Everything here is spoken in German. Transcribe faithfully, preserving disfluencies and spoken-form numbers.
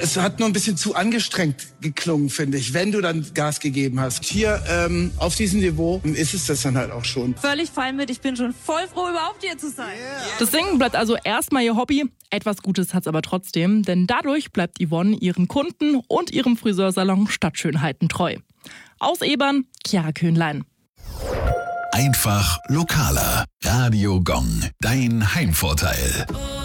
Es hat nur ein bisschen zu angestrengt geklungen, finde ich, wenn du dann Gas gegeben hast. Hier ähm, auf diesem Niveau ist es das dann halt auch schon. Völlig fein mit, ich bin schon voll froh, überhaupt hier zu sein. Yeah. Das Singen bleibt also erstmal ihr Hobby. Etwas Gutes hat's aber trotzdem, denn dadurch bleibt Yvonne ihren Kunden und ihrem Friseursalon Stadtschönheiten treu. Aus Ebern, Chiara Köhnlein. Einfach lokaler. Radio Gong, dein Heimvorteil.